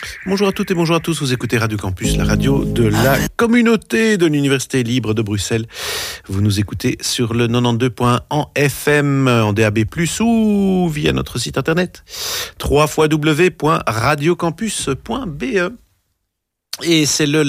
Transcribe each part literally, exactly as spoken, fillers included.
Bonjour à toutes et bonjour à tous, vous écoutez Radio Campus, la radio de la communauté de l'Université libre de Bruxelles. Vous nous écoutez sur le quatre-vingt-douze point un en F M, en D A B plus, ou via notre site internet w w w point radio campus point b e. Et c'est le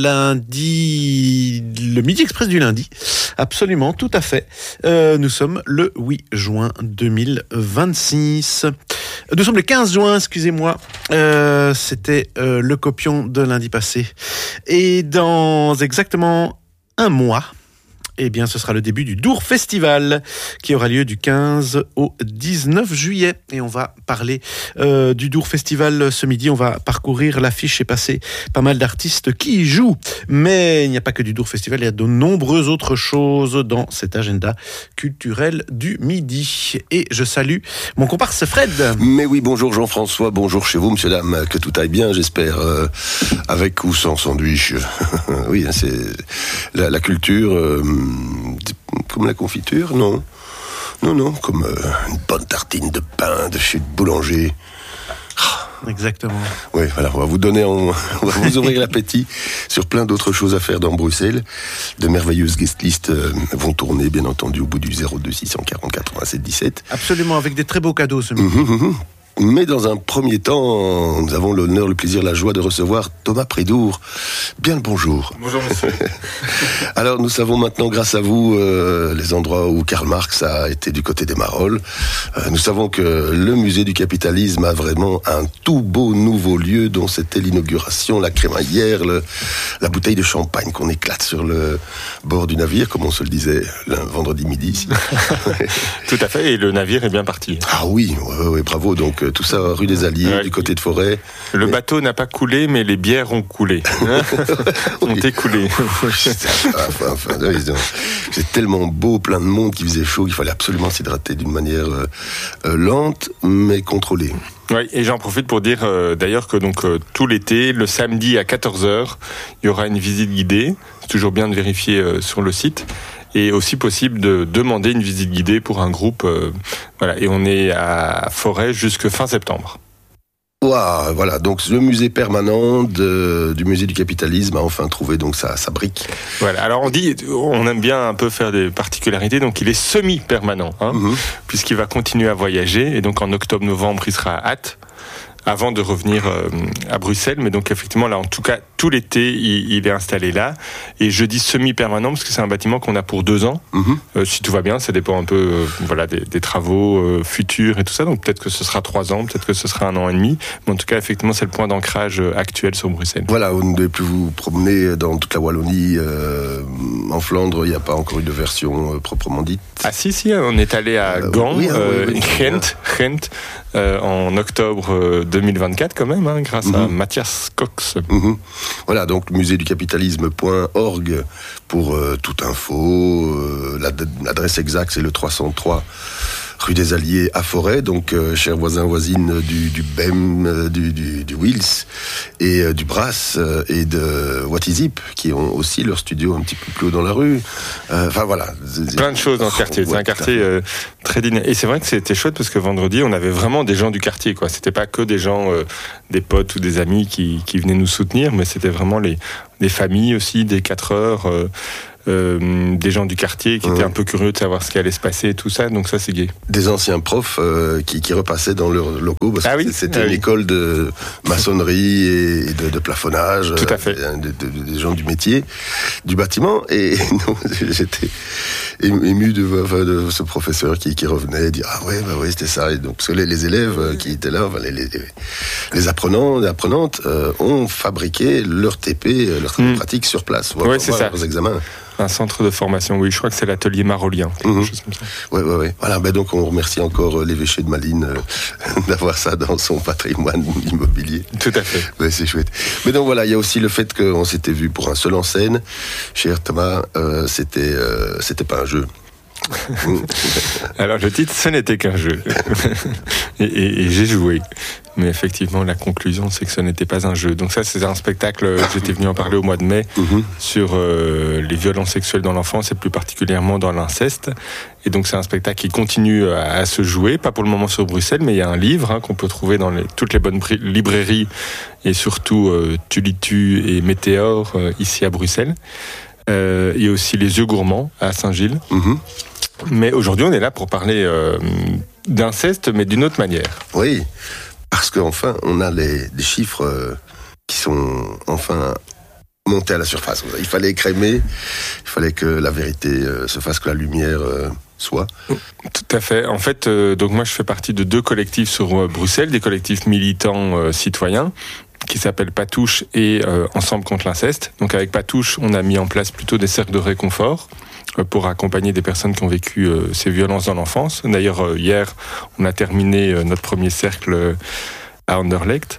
lundi, le Midi Express du lundi, absolument, tout à fait. Euh, nous sommes le huit juin deux mille vingt-six. Nous sommes le quinze juin, excusez-moi. Euh, c'était euh, le copion de lundi passé. Et dans exactement un mois, eh bien, ce sera le début du Dour Festival qui aura lieu du quinze au dix-neuf juillet. Et on va parler euh, du Dour Festival ce midi. On va parcourir l'affiche et passer pas mal d'artistes qui y jouent. Mais il n'y a pas que du Dour Festival, il y a de nombreuses autres choses dans cet agenda culturel du midi. Et je salue mon comparse Fred. Mais oui, bonjour Jean-François, bonjour chez vous, monsieur, dame, que tout aille bien, j'espère, euh, avec ou sans sandwich. Oui, c'est la, la culture... Euh, comme la confiture, non. Non, non, comme euh, une bonne tartine de pain de chez le boulanger. Exactement. Oui, voilà, on va vous donner, on, on va vous ouvrir l'appétit sur plein d'autres choses à faire dans Bruxelles. De merveilleuses guest lists euh, vont tourner, bien entendu, au bout du zéro deux six cent quarante quatre-vingt-sept dix-sept. Absolument, avec des très beaux cadeaux ce midi. Mmh, mmh. Mais dans un premier temps, nous avons l'honneur, le plaisir, la joie de recevoir Thomas Prédour. Bien le bonjour. Bonjour monsieur. Alors nous savons maintenant, grâce à vous, euh, les endroits où Karl Marx a été du côté des Marolles. Euh, nous savons que le musée du capitalisme a vraiment un tout beau nouveau lieu dont c'était l'inauguration, la crémaillère, le, la bouteille de champagne qu'on éclate sur le bord du navire, comme on se le disait le vendredi midi ici. Tout à fait, et le navire est bien parti. Ah oui, ouais, ouais, bravo. Donc tout ça rue des Alliés, ouais, du côté de Forêt. Le mais... bateau n'a pas coulé, mais les bières ont coulé. Ont écoulé. enfin, enfin, c'est tellement beau, plein de monde qui faisait chaud, qu'il fallait absolument s'hydrater d'une manière euh, euh, lente, mais contrôlée. Oui, et j'en profite pour dire euh, d'ailleurs que donc euh, tout l'été, le samedi à quatorze heures, il y aura une visite guidée. C'est toujours bien de vérifier euh, sur le site. Et aussi possible de demander une visite guidée pour un groupe. Euh, voilà, et on est à Forêt jusque fin septembre. Wow, voilà, donc le musée permanent de, du musée du capitalisme a enfin trouvé donc sa, sa brique. Voilà, alors on dit, on aime bien un peu faire des particularités, donc il est semi-permanent, hein, mm-hmm. puisqu'il va continuer à voyager, et donc en octobre-novembre il sera à Ath, avant de revenir euh, à Bruxelles. Mais donc effectivement là, en tout cas tout l'été il, il est installé là, et je dis semi-permanent parce que c'est un bâtiment qu'on a pour deux ans. Mm-hmm. euh, si tout va bien, ça dépend un peu euh, voilà, des, des travaux euh, futurs et tout ça, donc peut-être que ce sera trois ans, peut-être que ce sera un an et demi, mais en tout cas effectivement c'est le point d'ancrage euh, actuel sur Bruxelles. Voilà, vous ne devez plus vous promener dans toute la Wallonie, euh, en Flandre il n'y a pas encore eu de version euh, proprement dite. Ah si si, on est allé à euh, Gand, oui, euh, oui, oui, Gent, Gent euh, en octobre euh, deux mille vingt-quatre quand même, hein, grâce mmh. à Mathias Cox. Mmh. Voilà, donc musée du capitalisme point org pour euh, toute info. Euh, l'adresse exacte, c'est le trois cent trois rue des Alliés à Forêt, donc euh, chers voisins, voisines du, du B E M, euh, du, du, du Wills et euh, du Brass euh, et de What Is Hip, qui ont aussi leur studio un petit peu plus haut dans la rue. Enfin euh, voilà. Plein de choses dans le quartier. C'est ouais, un quartier euh, très dynamique. Et c'est vrai que c'était chouette parce que vendredi, on avait vraiment des gens du quartier, quoi. C'était pas que des gens, euh, des potes ou des amis qui, qui venaient nous soutenir, mais c'était vraiment les, des familles aussi, des quatre heures. Euh, Euh, des gens du quartier qui mmh. étaient un peu curieux de savoir ce qui allait se passer et tout ça, donc ça c'est gai. Des anciens profs euh, qui, qui repassaient dans leurs locaux parce ah que oui c'était ah une oui. école de maçonnerie et de, de plafonnage. Tout à fait. Euh, de, de, de, des gens du métier, du bâtiment, et non, j'étais ému de, de ce professeur qui, qui revenait et dire ah ouais bah ouais c'était ça, et donc parce que les, les élèves qui étaient là, les, les, les apprenants, les apprenantes euh, ont fabriqué leur T P, leur travail mmh. pratique sur place. Oui, c'est ça. Leurs examens. Un centre de formation, oui, je crois que c'est l'atelier Marolien, quelque mmh. chose comme ça. Oui, oui, oui. Voilà, ben donc on remercie encore l'évêché de Malines euh, d'avoir ça dans son patrimoine immobilier. Tout à fait. Ouais, c'est chouette. Mais donc voilà, il y a aussi le fait qu'on s'était vu pour un seul en scène. Cher Thomas, euh, c'était, euh, c'était pas un jeu. Alors le titre, ce n'était qu'un jeu. et, et, et j'ai joué. Mais effectivement, la conclusion, c'est que ce n'était pas un jeu. Donc ça, c'est un spectacle, j'étais venu en parler au mois de mai, mm-hmm. sur euh, les violences sexuelles dans l'enfance et plus particulièrement dans l'inceste. Et donc c'est un spectacle qui continue à, à se jouer, pas pour le moment sur Bruxelles, mais il y a un livre hein, qu'on peut trouver dans les, toutes les bonnes pri- librairies et surtout euh, Tulitu et Météor euh, ici à Bruxelles. Euh, il y a aussi Les Yeux Gourmands à Saint-Gilles. Mm-hmm. Mais aujourd'hui, on est là pour parler euh, d'inceste, mais d'une autre manière. Oui. Parce qu'enfin, on a les, des chiffres euh, qui sont enfin montés à la surface. Il fallait écrémer, il fallait que la vérité euh, se fasse, que la lumière euh, soit. Tout à fait. En fait, euh, donc moi je fais partie de deux collectifs sur euh, Bruxelles, des collectifs militants euh, citoyens, qui s'appellent Patouche et euh, Ensemble contre l'inceste. Donc avec Patouche, on a mis en place plutôt des cercles de réconfort pour accompagner des personnes qui ont vécu euh, ces violences dans l'enfance. D'ailleurs, euh, hier, on a terminé euh, notre premier cercle euh, à Anderlecht.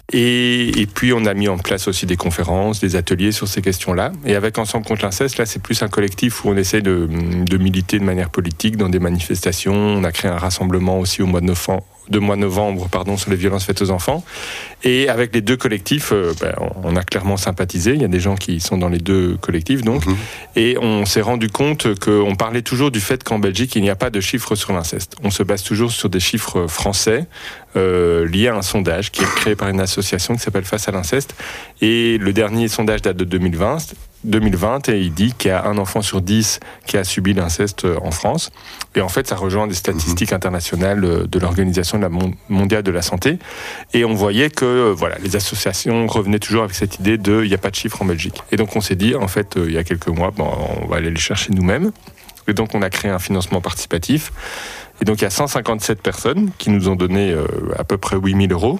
Et, et puis, on a mis en place aussi des conférences, des ateliers sur ces questions-là. Et avec Ensemble contre l'inceste, là, c'est plus un collectif où on essaie de, de militer de manière politique dans des manifestations. On a créé un rassemblement aussi au mois de novembre, de mois de novembre pardon, sur les violences faites aux enfants. Et avec les deux collectifs, euh, ben, on a clairement sympathisé. Il y a des gens qui sont dans les deux collectifs, donc. Mmh. Et on s'est rendu compte qu'on parlait toujours du fait qu'en Belgique, il n'y a pas de chiffres sur l'inceste. On se base toujours sur des chiffres français euh, liés à un sondage qui est créé par une association qui s'appelle Face à l'inceste. Et le dernier sondage date de deux mille vingt. deux mille vingt et il dit qu'il y a un enfant sur dix qui a subi l'inceste en France. Et en fait, ça rejoint des statistiques mmh. internationales de l'Organisation mondiale de la santé. Et on voyait que voilà, les associations revenaient toujours avec cette idée de il n'y a pas de chiffres en Belgique. Et donc on s'est dit, en fait, il y a quelques mois, bon, on va aller les chercher nous-mêmes. Et donc on a créé un financement participatif. Et donc il y a cent cinquante-sept personnes qui nous ont donné euh, à peu près huit mille euros.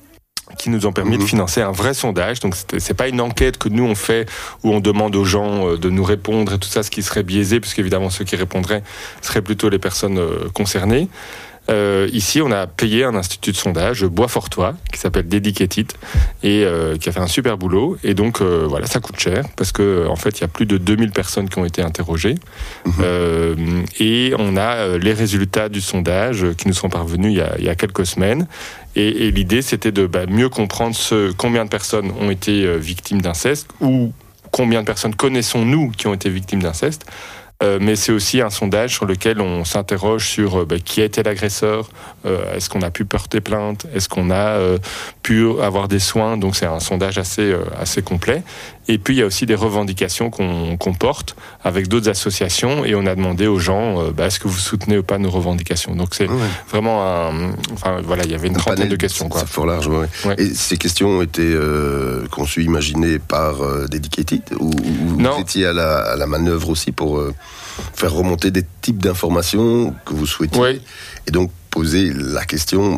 Qui nous ont permis mmh. de financer un vrai sondage. Donc c'est, c'est pas une enquête que nous on fait où on demande aux gens euh, de nous répondre et tout ça, ce qui serait biaisé, puisqu'évidemment ceux qui répondraient seraient plutôt les personnes euh, concernées. Euh, ici, on a payé un institut de sondage, Bois-Fortois, qui s'appelle Dedicated, et euh, qui a fait un super boulot. Et donc, euh, voilà, ça coûte cher, parce que en fait, il y a plus de deux mille personnes qui ont été interrogées. Mmh. Euh, et on a euh, les résultats du sondage qui nous sont parvenus il y a, il y a quelques semaines. Et, et l'idée, c'était de bah, mieux comprendre ce, combien de personnes ont été euh, victimes d'inceste, ou combien de personnes connaissons-nous qui ont été victimes d'inceste. Euh, mais c'est aussi un sondage sur lequel on s'interroge sur euh, bah, qui a été l'agresseur, euh, est-ce qu'on a pu porter plainte, est-ce qu'on a euh, pu avoir des soins, donc c'est un sondage assez, euh, assez complet. Et puis il y a aussi des revendications qu'on, qu'on porte avec d'autres associations et on a demandé aux gens euh, bah, est-ce que vous soutenez ou pas nos revendications. Donc c'est ouais. vraiment un... Enfin voilà, il y avait une un trentaine de questions. Quoi. C'est fort large, ouais. Ouais. Et ces questions ont été euh, conçues, imaginées par euh, Dedicated ou, ou vous étiez à la, à la manœuvre aussi pour euh, faire remonter des types d'informations que vous souhaitiez ouais. et donc poser la question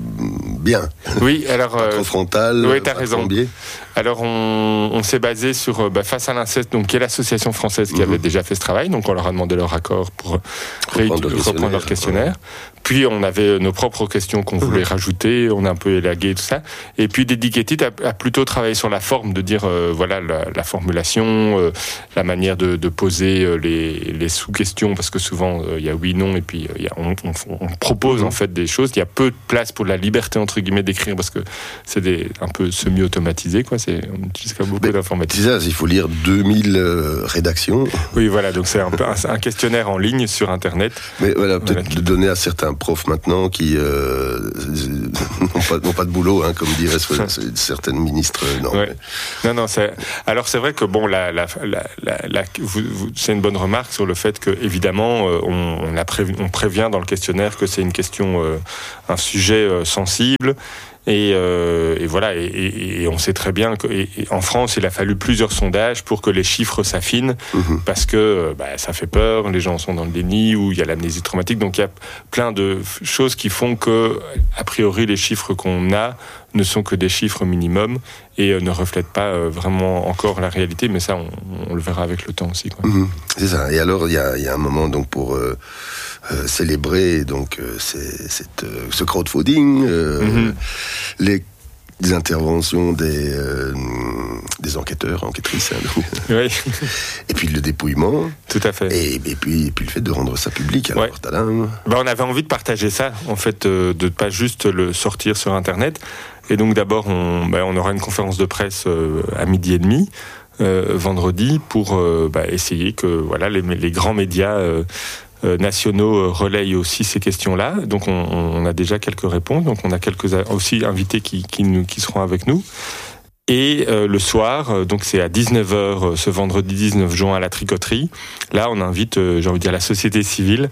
bien. Oui, alors... Pas trop frontal, oui, t'as raison. Biais. Alors, on, on s'est basé sur bah, Face à l'inceste, donc, qui est l'association française qui mmh. avait déjà fait ce travail. Donc, on leur a demandé leur accord pour reprendre, ré- reprendre leur questionnaire. Ouais. Puis, on avait nos propres questions qu'on voulait mmh. rajouter. On a un peu élagué et tout ça. Et puis, Dedicated a, a plutôt travaillé sur la forme, de dire, euh, voilà, la, la formulation, euh, la manière de, de poser euh, les, les sous-questions, parce que souvent, il euh, y a oui, non, et puis euh, y a, on, on, on propose, mmh. en fait, des choses. Il y a peu de place pour la liberté, entre guillemets, d'écrire, parce que c'est des, un peu semi-automatisé, quoi. C'est, on utilise quand même beaucoup d'informatique. C'est ça, il faut lire deux mille euh, rédactions. Oui, voilà, donc c'est un, peu, un, un questionnaire en ligne sur Internet. Mais voilà, peut-être voilà. de donner à certains profs maintenant qui euh, n'ont, pas, n'ont pas de boulot, hein, comme diraient certaines ministres. Non, ouais. non, non, c'est... Alors c'est vrai que, bon, la, la, la, la, la, vous, vous, c'est une bonne remarque sur le fait que, évidemment, on, on, a prévu, on prévient dans le questionnaire que c'est une question, euh, un sujet euh, sensible. Et, euh, et voilà, et, et, et on sait très bien qu'en France, il a fallu plusieurs sondages pour que les chiffres s'affinent, mmh. parce que bah, ça fait peur, les gens sont dans le déni, ou il y a l'amnésie traumatique, donc il y a plein de choses qui font que, a priori, les chiffres qu'on a ne sont que des chiffres minimum et euh, ne reflètent pas euh, vraiment encore la réalité, mais ça, on, on le verra avec le temps aussi, quoi. Mmh. C'est ça, et alors, il y a, y a un moment donc pour... Euh... Euh, célébrer donc euh, c'est, c'est, euh, ce crowdfunding, euh, mm-hmm. les des interventions des, euh, des enquêteurs, enquêtrices. Hein, oui. Et puis le dépouillement. Tout à fait. Et, et, puis, et puis le fait de rendre ça public. Alors, ouais. tadam. Ben, on avait envie de partager ça, en fait, euh, de ne pas juste le sortir sur Internet. Et donc d'abord, on, ben, on aura une conférence de presse euh, à midi et demi, euh, vendredi, pour euh, ben, essayer que voilà, les, les grands médias euh, euh, nationaux relayent aussi ces questions-là. Donc on, on a déjà quelques réponses, donc on a quelques aussi invités qui, qui, nous, qui seront avec nous. Et euh, le soir, donc c'est à dix-neuf heures ce vendredi dix-neuf juin à la Tricoterie. Là, on invite, euh, j'ai envie de dire, la société civile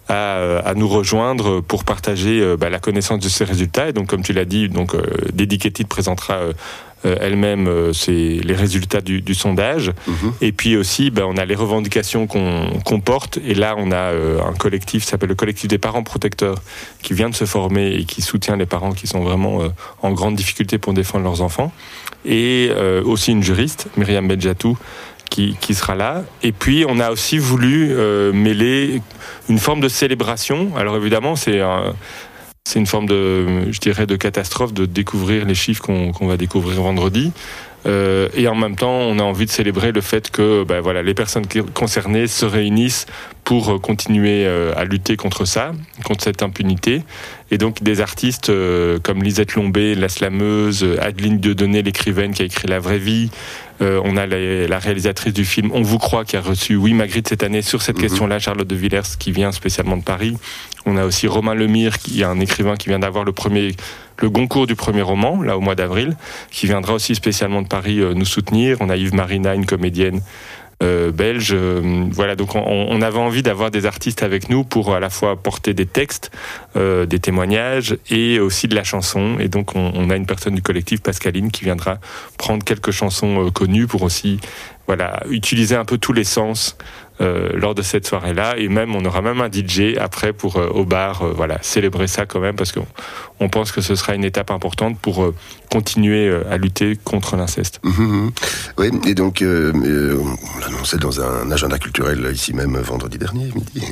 à, à nous rejoindre pour partager euh, bah, la connaissance de ces résultats. Et donc, comme tu l'as dit, donc euh, Dedicated présentera euh, euh, elle-même euh, c'est les résultats du, du sondage. Mmh. Et puis aussi, bah, on a les revendications qu'on, qu'on porte. Et là, on a euh, un collectif, qui s'appelle le collectif des parents protecteurs, qui vient de se former et qui soutient les parents qui sont vraiment euh, en grande difficulté pour défendre leurs enfants. Et euh, aussi une juriste, Myriam Benjatou, qui, qui sera là. Et puis, on a aussi voulu euh, mêler une forme de célébration. Alors évidemment, c'est, un, c'est une forme de, je dirais, de catastrophe de découvrir les chiffres qu'on, qu'on va découvrir vendredi. Euh, et en même temps, on a envie de célébrer le fait que ben, voilà, les personnes concernées se réunissent pour continuer euh, à lutter contre ça, contre cette impunité. Et donc des artistes euh, comme Lisette Lombé, la slameuse, Adeline Dieudonné, l'écrivaine qui a écrit La vraie vie. Euh, on a la, la réalisatrice du film On vous croit qui a reçu Oui Magritte cette année sur cette mmh. question-là, Charlotte de Villers qui vient spécialement de Paris. On a aussi Romain Lemire qui est un écrivain qui vient d'avoir le premier le Goncourt du premier roman, là au mois d'avril, qui viendra aussi spécialement de Paris euh, nous soutenir. On a Yves Marina, une comédienne euh, belge. Euh, voilà, donc on, on avait envie d'avoir des artistes avec nous pour à la fois porter des textes, euh, des témoignages et aussi de la chanson. Et donc on, on a une personne du collectif, Pascaline, qui viendra prendre quelques chansons euh, connues pour aussi voilà, utiliser un peu tous les sens Euh, lors de cette soirée-là, et même on aura même un D J après pour euh, au bar, euh, voilà, célébrer ça quand même parce qu'on on pense que ce sera une étape importante pour euh, continuer euh, à lutter contre l'inceste. Mmh, oui, et donc euh, euh, on l'annonçait dans un agenda culturel ici même vendredi dernier midi.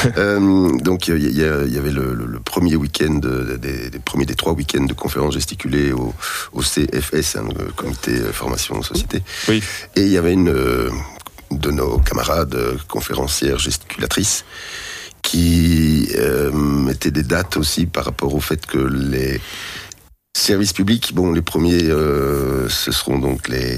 euh, donc il y, y, y avait le, le, le premier week-end, des, des premiers des trois week-ends de conférences gesticulées au, au C F S, hein, le Comité Formation Société. Oui. Et il y avait une euh, de nos camarades conférencières gesticulatrices qui euh, mettaient des dates aussi par rapport au fait que les services publics, bon, les premiers, euh, ce seront donc les,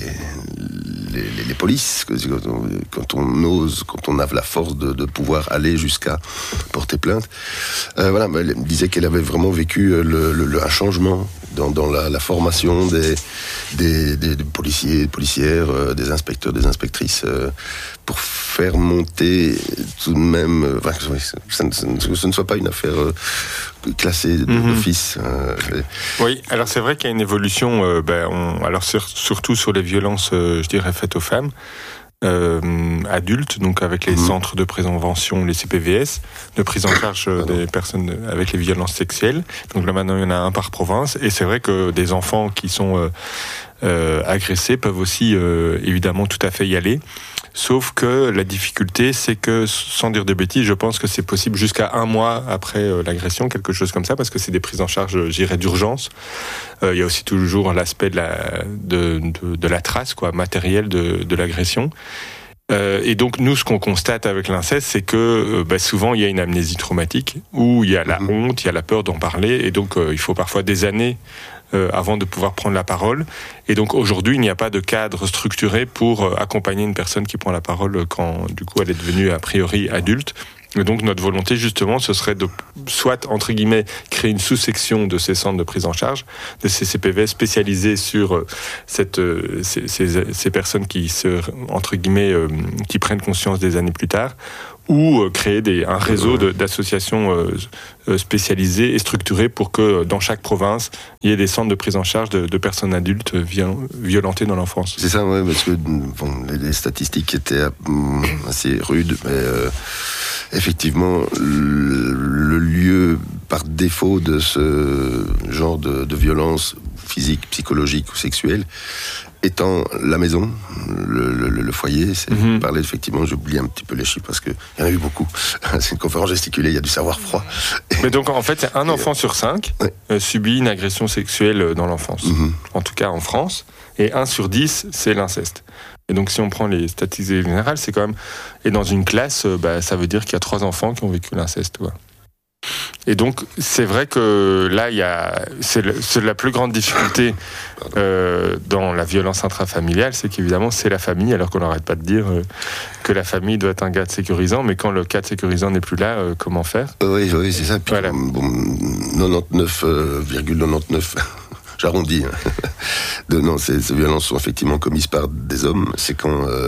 les, les, les polices, quand on ose, quand on a la force de, de pouvoir aller jusqu'à porter plainte. Euh, voilà, elle disait qu'elle avait vraiment vécu le, le, un changement dans, dans la, la formation des, des, des, des policiers, policières, euh, des inspecteurs, des inspectrices, euh, pour faire monter tout de même, euh, enfin, que ce ne soit pas une affaire euh, classée d'office. Mm-hmm. Euh, oui, alors c'est vrai qu'il y a une évolution, euh, ben, on, alors sur, surtout sur les violences, euh, je dirais, faites aux femmes. Euh, adultes, donc avec les mmh. centres de prévention, les C P V S, de prise en charge euh, des personnes avec les violences sexuelles. Donc là maintenant il y en a un par province, et c'est vrai que des enfants qui sont euh, euh, agressés peuvent aussi euh, évidemment tout à fait y aller. Sauf que la difficulté, c'est que, sans dire de bêtises, je pense que c'est possible jusqu'à un mois après euh, l'agression, quelque chose comme ça, parce que c'est des prises en charge, je dirais, d'urgence. Euh, il y a aussi toujours l'aspect de la, de, de, de la trace, quoi, matérielle de, de l'agression. Euh, et donc, nous, ce qu'on constate avec l'inceste, c'est que euh, bah, souvent, il y a une amnésie traumatique, où il y a la mmh. honte, il y a la peur d'en parler, et donc euh, il faut parfois des années Euh, avant de pouvoir prendre la parole. Et donc aujourd'hui, il n'y a pas de cadre structuré pour euh, accompagner une personne qui prend la parole quand du coup elle est devenue a priori adulte. Et donc notre volonté justement, ce serait de soit entre guillemets créer une sous-section de ces centres de prise en charge, de ces C P V S spécialisés sur euh, cette, euh, ces, ces, ces personnes qui se entre guillemets euh, qui prennent conscience des années plus tard, ou euh, créer des, un réseau de, d'associations euh, spécialisées et structurées pour que dans chaque province, il y ait des centres de prise en charge de, de personnes adultes violentées dans l'enfance. C'est ça, ouais, parce que bon, les, les statistiques étaient assez rudes, mais euh, effectivement, le, le lieu par défaut de ce genre de, de violence physique, psychologique ou sexuelle, étant la maison, le, le, le foyer. C'est, mm-hmm. Vous parlez effectivement, j'oublie un petit peu les chiffres parce qu'il y en a eu beaucoup. C'est une conférence gesticulée, il y a du savoir froid. Mais donc en fait, un enfant et, sur cinq ouais. euh, subit une agression sexuelle dans l'enfance, mm-hmm. en tout cas en France, et un sur dix, c'est l'inceste. Et donc si on prend les statistiques générales, c'est quand même... Et dans une classe, bah, ça veut dire qu'il y a trois enfants qui ont vécu l'inceste, quoi. Et donc, c'est vrai que là, il y a, c'est, le, c'est la plus grande difficulté euh, dans la violence intrafamiliale, c'est qu'évidemment, c'est la famille, alors qu'on n'arrête pas de dire euh, que la famille doit être un cadre sécurisant, mais quand le cadre sécurisant n'est plus là, euh, comment faire ? Oui, oui, c'est ça. Puis, voilà. Bon, quatre-vingt-dix-neuf virgule quatre-vingt-dix-neuf j'arrondis. De, non, ces, ces violences sont effectivement commises par des hommes. C'est quand euh,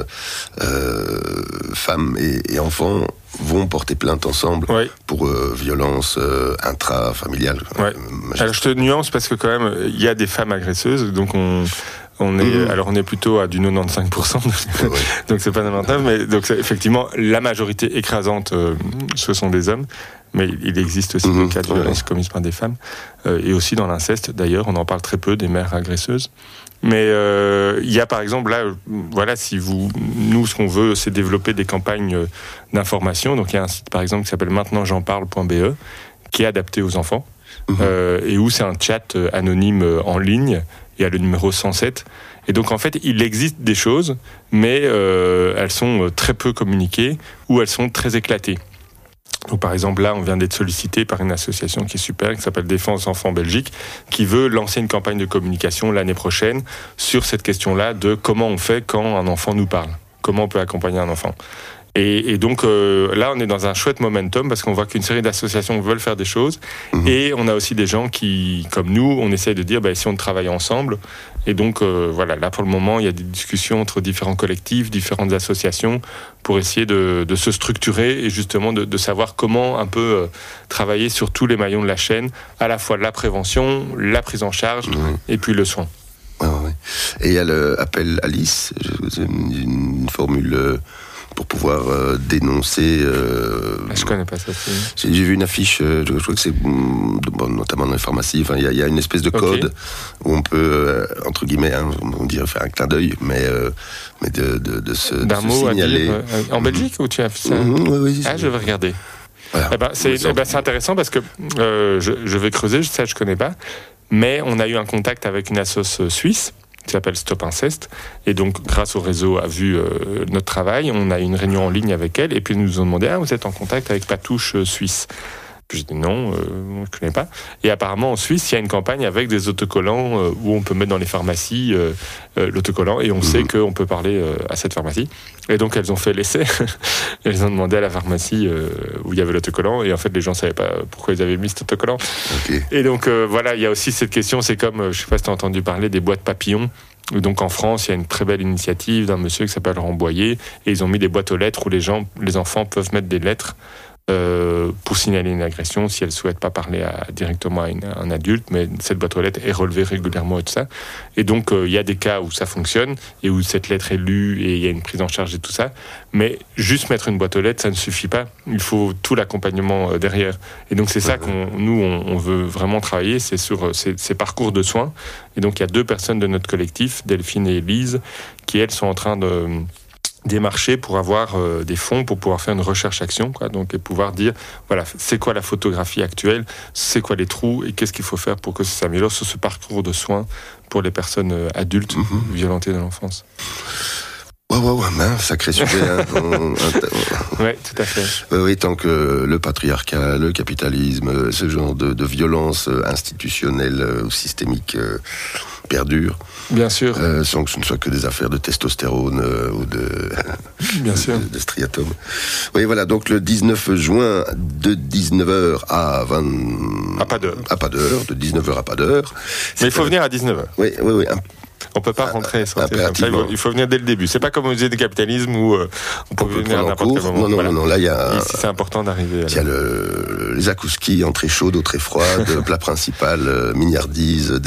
euh, femmes et, et enfants vont porter plainte ensemble oui. pour euh, violences euh, intrafamiliales. Ouais. Alors je te nuance parce que quand même il y a des femmes agresseuses, donc on on est mmh. alors on est plutôt à du quatre-vingt-quinze pour cent, ouais. donc c'est pas quatre-vingt-dix-neuf, mais donc c'est, effectivement la majorité écrasante euh, ce sont des hommes. Mais il existe aussi mmh, des cas de violence ouais. commises par des femmes. Euh, et aussi dans l'inceste, d'ailleurs, on en parle très peu, des mères agresseuses. Mais il euh, y a par exemple, là, voilà, si vous... Nous, ce qu'on veut, c'est développer des campagnes d'information. Donc il y a un site, par exemple, qui s'appelle maintenant j'en parle point b e, qui est adapté aux enfants, mmh. euh, et où c'est un chat anonyme en ligne. Il y a le numéro cent sept. Et donc, en fait, il existe des choses, mais euh, elles sont très peu communiquées, ou elles sont très éclatées. Donc, par exemple, là, on vient d'être sollicité par une association qui est super, qui s'appelle Défense Enfants Belgique, qui veut lancer une campagne de communication l'année prochaine sur cette question-là de comment on fait quand un enfant nous parle. Comment on peut accompagner un enfant. Et, et donc, euh, là, on est dans un chouette momentum parce qu'on voit qu'une série d'associations veulent faire des choses. Mmh. Et on a aussi des gens qui, comme nous, on essaie de dire, bah, si on travaille ensemble. Et donc, euh, voilà, là, pour le moment, il y a des discussions entre différents collectifs, différentes associations pour essayer de, de se structurer et justement de, de savoir comment un peu euh, travailler sur tous les maillons de la chaîne, à la fois la prévention, la prise en charge mmh. et puis le soin. Ah, ouais. Et il y a l'appel Alice, une, une formule... Euh... pour pouvoir euh, dénoncer... Euh, je connais pas ça. J'ai, j'ai vu une affiche, euh, je, je crois que c'est bon, notamment dans les pharmacies, enfin, il y, y a une espèce de code okay. où on peut, euh, entre guillemets, hein, on dirait faire un clin d'œil, mais, euh, mais de, de, de se, D'un de mot se signaler. À dire, euh, en Belgique, ou tu as fait ça mmh, oui, oui, Ah, je vais regarder. Voilà. Eh ben, c'est, eh ben, c'est intéressant parce que euh, je, je vais creuser, ça je connais pas, mais on a eu un contact avec une assoce suisse qui s'appelle Stop Inceste, et donc grâce au réseau a vu euh, notre travail, on a eu une réunion en ligne avec elle, et puis ils nous ont demandé, ah, vous êtes en contact avec Patouche euh, Suisse? Puis j'ai dit non, euh, je ne connais pas. Et apparemment en Suisse, il y a une campagne avec des autocollants euh, où on peut mettre dans les pharmacies euh, euh, l'autocollant, et on mmh. sait qu'on peut parler euh, à cette pharmacie. Et donc elles ont fait l'essai, elles ont demandé à la pharmacie euh, où il y avait l'autocollant, et en fait les gens ne savaient pas pourquoi ils avaient mis cet autocollant. Okay. Et donc euh, voilà, il y a aussi cette question, c'est comme, je ne sais pas si tu as entendu parler des boîtes papillons. Donc en France, il y a une très belle initiative d'un monsieur qui s'appelle Ramboyer, et ils ont mis des boîtes aux lettres où les gens, les enfants peuvent mettre des lettres Euh, pour signaler une agression si elle ne souhaite pas parler à, directement à, une, à un adulte, mais cette boîte aux lettres est relevée régulièrement et tout ça. Et donc, il euh, y a des cas où ça fonctionne et où cette lettre est lue et il y a une prise en charge et tout ça. Mais juste mettre une boîte aux lettres, ça ne suffit pas. Il faut tout l'accompagnement euh, derrière. Et donc, c'est ça qu'on nous, on, on veut vraiment travailler, c'est sur euh, ces, ces parcours de soins. Et donc, il y a deux personnes de notre collectif, Delphine et Elise, qui, elles, sont en train de... démarcher pour avoir euh, des fonds pour pouvoir faire une recherche-action, quoi, donc et pouvoir dire voilà, c'est quoi la photographie actuelle, c'est quoi les trous et qu'est-ce qu'il faut faire pour que ça s'améliore sur ce parcours de soins pour les personnes euh, adultes mm-hmm. violentées dans l'enfance. Ouais, ouais, ouais, ben, sacré sujet. Hein. Oui, tout à fait. Euh, oui, tant que le patriarcat, le capitalisme, ce genre de, de violence institutionnelle ou systémique euh, perdure. Bien sûr. Euh, sans que ce ne soit que des affaires de testostérone euh, ou de, Bien sûr. de, de striatum. Oui, voilà, donc le dix-neuf juin, de dix-neuf heures à vingt... À pas d'heure. À pas d'heure, de dix-neuf heures à pas d'heure. Mais il faut venir à dix-neuf heures. Oui, oui, oui. Un... On peut pas rentrer et sortir comme ça, il faut venir dès le début. C'est pas comme au musée du capitalisme où euh, on peut on venir à n'importe quel moment. Non, non, voilà. non, là il y a... Ici, c'est important d'arriver. Il y a le, les zakouskis, entrée chaude, entrée froide, plat principal, euh, mignardise,